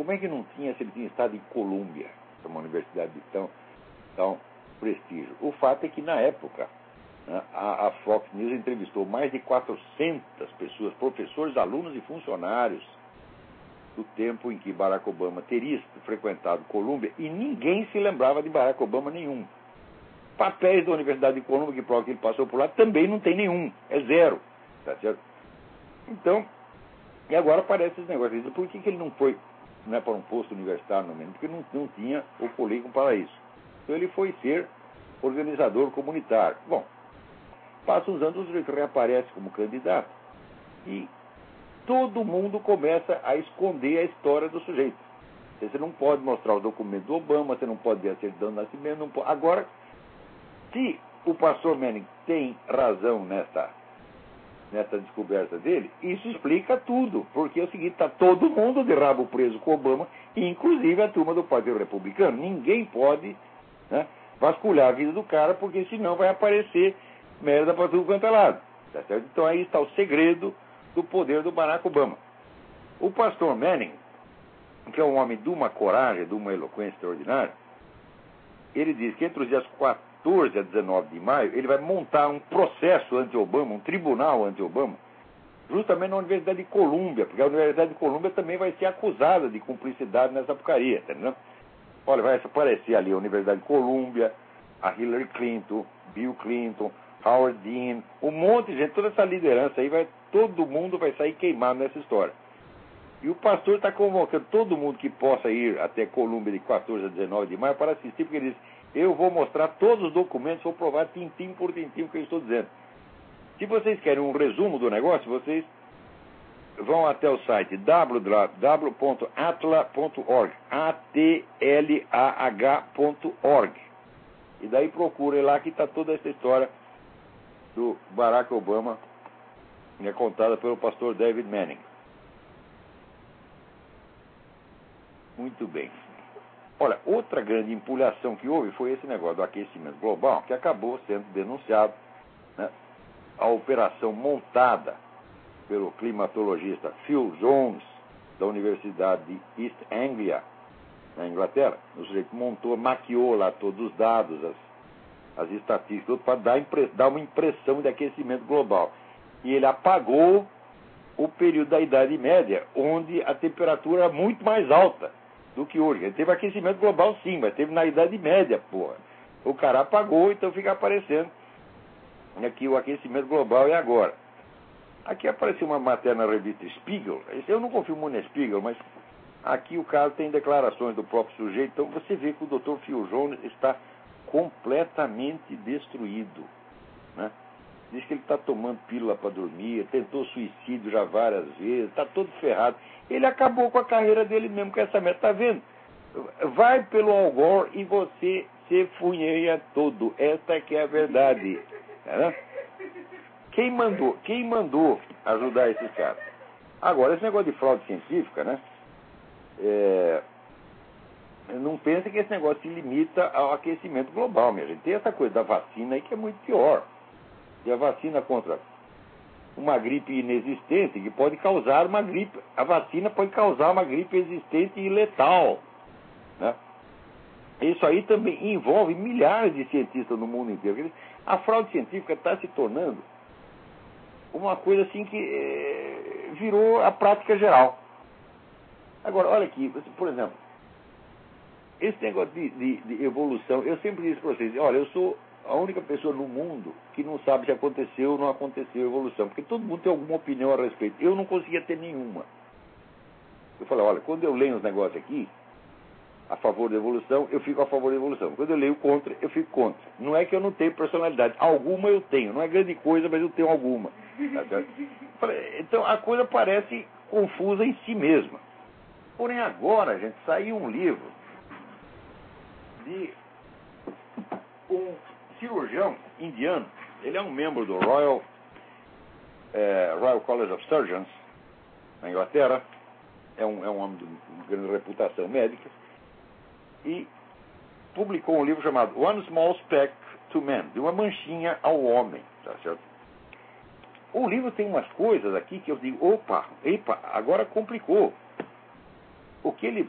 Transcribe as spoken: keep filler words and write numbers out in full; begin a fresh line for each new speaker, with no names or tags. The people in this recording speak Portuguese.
como é que não tinha se ele tinha estado em Colômbia, uma universidade de tão, tão prestígio? O fato é que, na época, né, a, a Fox News entrevistou mais de quatrocentas pessoas, professores, alunos e funcionários, do tempo em que Barack Obama teria frequentado Colômbia, e ninguém se lembrava de Barack Obama nenhum. Papéis da Universidade de Colômbia que provam que ele passou por lá também não tem nenhum, é zero. Tá certo? Então, e agora aparece esse negócio. Por que, que ele não foi, não é, para um posto universitário, no menos? Porque não, não tinha o currículo para isso. Então ele foi ser organizador comunitário. Bom, passa uns anos, ele reaparece como candidato e todo mundo começa a esconder a história do sujeito. Você não pode mostrar o documento do Obama, você não pode ver a certidão de nascimento. Não pode. Agora, se o pastor Manning tem razão nessa, nessa descoberta dele, isso explica tudo. Porque é o seguinte, está todo mundo de rabo preso com o Obama, inclusive a turma do Partido Republicano. Ninguém pode, né, vasculhar a vida do cara, porque senão vai aparecer merda para tudo quanto é lado. Tá certo? Então aí está o segredo do poder do Barack Obama. O pastor Manning, que é um homem de uma coragem, de uma eloquência extraordinária, ele diz que entre os dias quatorze a dezenove de maio, ele vai montar um processo anti-Obama, um tribunal anti-Obama, justamente na Universidade de Colômbia, porque a Universidade de Colômbia também vai ser acusada de cumplicidade nessa porcaria, entendeu? Olha, vai aparecer ali a Universidade de Colômbia, a Hillary Clinton, Bill Clinton, Howard Dean, um monte de gente, toda essa liderança aí, vai, todo mundo vai sair queimado nessa história. E o pastor está convocando todo mundo que possa ir até Colômbia de quatorze a dezenove de maio para assistir, porque ele diz, eu vou mostrar todos os documentos, vou provar tintim por tintim o que eu estou dizendo. Se vocês querem um resumo do negócio, vocês vão até o site w w w ponto atla ponto org, A T L A H ponto org. E daí procurem lá que está toda essa história do Barack Obama, que é contada pelo pastor David Manning. Muito bem. Olha, outra grande empulhação que houve foi esse negócio do aquecimento global, que acabou sendo denunciado, né? A operação montada pelo climatologista Phil Jones, da Universidade de East Anglia, na Inglaterra. O sujeito montou, maquiou lá todos os dados, as, as estatísticas, para dar, impre, dar uma impressão de aquecimento global. E ele apagou o período da Idade Média, onde a temperatura era muito mais alta do que hoje. Ele teve aquecimento global sim, mas teve na Idade Média, porra. O cara apagou, então fica aparecendo aqui o aquecimento global é agora. Aqui apareceu uma matéria na revista Spiegel. Eu não confio muito na Spiegel, mas aqui o caso tem declarações do próprio sujeito. Então você vê que o doutor Phil Jones está completamente destruído, né? Diz que ele está tomando pílula para dormir, tentou suicídio já várias vezes, está todo ferrado. Ele acabou com a carreira dele mesmo com essa meta. Está vendo? Vai pelo Al Gore e você se funheia todo. Esta que é a verdade. Né? Quem mandou? Quem mandou ajudar esses caras? Agora, esse negócio de fraude científica, né? É, não pense que esse negócio se limita ao aquecimento global, minha gente. Tem essa coisa da vacina aí que é muito pior. E a vacina contra uma gripe inexistente, que pode causar uma gripe. A vacina pode causar uma gripe existente e letal, né? Isso aí também envolve milhares de cientistas no mundo inteiro. A fraude científica está se tornando uma coisa assim que é, virou a prática geral. Agora, olha aqui, por exemplo, esse negócio de, de, de evolução, eu sempre disse para vocês, olha, eu sou a única pessoa no mundo que não sabe se aconteceu ou não aconteceu a evolução, porque todo mundo tem alguma opinião a respeito. Eu não conseguia ter nenhuma. Eu falei, olha, quando eu leio uns negócios aqui, a favor da evolução, eu fico a favor da evolução. Quando eu leio contra, eu fico contra. Não é que eu não tenho personalidade. Alguma eu tenho. Não é grande coisa, mas eu tenho alguma. Falei, então, a coisa parece confusa em si mesma. Porém, agora, gente, saiu um livro de um cirurgião indiano. Ele é um membro do Royal, eh, Royal College of Surgeons, na Inglaterra. É um, é um homem de grande reputação médica. E publicou um livro chamado One Small Speck to Man, de uma manchinha ao homem, tá certo? O livro tem umas coisas aqui que eu digo, opa, epa, agora complicou. O que ele